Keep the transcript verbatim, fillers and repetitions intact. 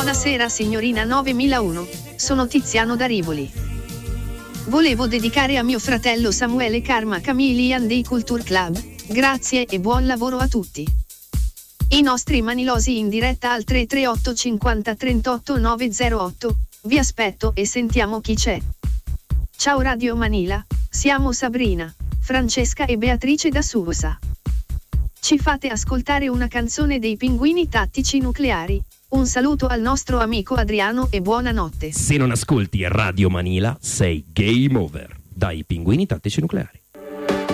Buonasera signorina novemilauno, sono Tiziano da Rivoli. Volevo dedicare a mio fratello Samuele Karma Chameleon dei Culture Club, grazie e buon lavoro a tutti. I nostri manilosi in diretta al tre tre otto cinquanta trentotto novecentotto, vi aspetto e sentiamo chi c'è. Ciao Radio Manila, siamo Sabrina, Francesca e Beatrice da Susa. Ci fate ascoltare una canzone dei Pinguini Tattici Nucleari? Un saluto al nostro amico Adriano e buonanotte. Se non ascolti Radio Manila sei game over. Dai Pinguini Tattici Nucleari.